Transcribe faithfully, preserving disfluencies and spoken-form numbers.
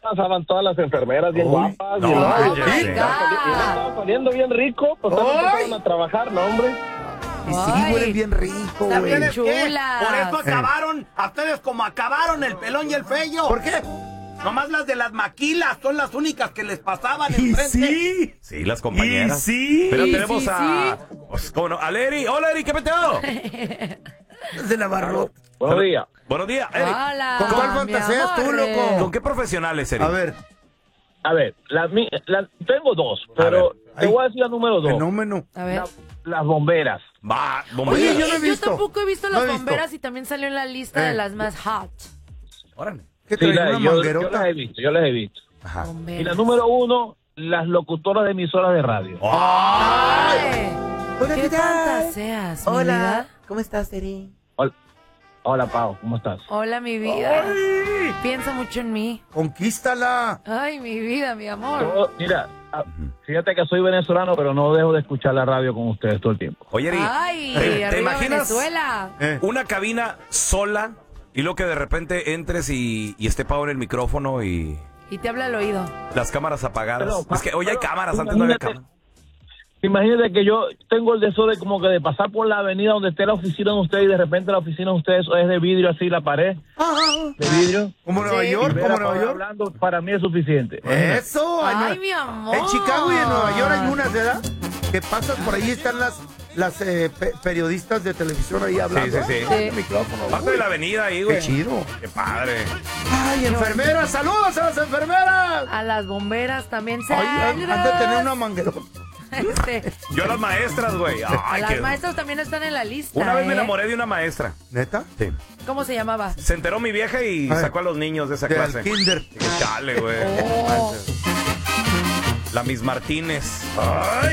pasaban todas las enfermeras bien Uy, guapas. no, y no, ay, y ya sé. estaba saliendo bien rico, pues todos empezaron a trabajar, ¿no, hombre? Y sí, huelen bien rico, güey. ¿Sabes qué? Chulas. Por eso acabaron, a ustedes como acabaron el pelón y el feyo. ¿Por qué? Nomás las de las maquilas son las únicas que les pasaban Y enfrente. sí. Sí, las compañeras. Y sí. Pero Y tenemos sí, a... Pues, ¿cómo no? A Leri. Hola, Eri, ¿qué peteo? De la barro. Buenos días. Buenos días, Eri. Hola. ¿Con cuál mi fantaseas tú, amor. loco? ¿Con qué profesionales, Eri? A ver, A ver, las mi- las- tengo dos, pero ver. te Ay. voy a decir la número dos. fenómeno. A ver. La- las bomberas. Va, Oye, bomberas. yo no he visto. Yo tampoco he visto No las he visto. bomberas y también salió en la lista Eh. de las más hot. Órale. ¿Qué Sí, traes, la- una yo, yo manguerota? las he visto, yo las he visto. Ajá. Y Bomberas. la número uno, las locutoras de emisoras de radio. Ay, Hola, ¿qué ¿qué tal? fantaseas, mi vida? ¿Cómo estás, Eri? Hola, hola Pau, ¿cómo estás? Hola, mi vida. Piensa mucho en mí. Conquístala. Ay, mi vida, mi amor. Todo- mira, ah, fíjate que soy venezolano, pero no dejo de escuchar la radio con ustedes todo el tiempo. Oye, Eri, Ay, ¿te, te arriba imaginas Venezuela. Eh. una cabina sola y luego que de repente entres y, y esté Pau en el micrófono y Y te habla al oído. las cámaras apagadas? Pero, es que hoy hay pero, cámaras, antes no había imagínate- cámaras. Imagínate que yo tengo el deseo de como que de pasar por la avenida donde esté la oficina de ustedes y de repente la oficina de ustedes es de vidrio así, la pared de vidrio. Como Nueva Sí. York, Y ver como a Nueva Pau York. hablando, para mí es suficiente. Eso. Ay, no- mi amor. En Chicago y en Nueva York hay unas, ¿verdad? Que pasas por ahí, están las las eh, pe- periodistas de televisión ahí hablando. sí, sí. Ah, el micrófono. Parte de la avenida ahí, güey. Qué chido. Qué padre. Ay, enfermeras, saludos a las enfermeras. A las bomberas también. Ay, han han de tener una manguerota. Este, Yo a las maestras, güey. a Ay, las qué... maestras también están en la lista. Una vez ¿eh? me enamoré de una maestra. ¿Neta? Sí. ¿Cómo se llamaba? Se enteró mi vieja y Ay. sacó a los niños de esa Del clase. kinder. Qué chale, güey. Oh. La Miss Martínez. Ay.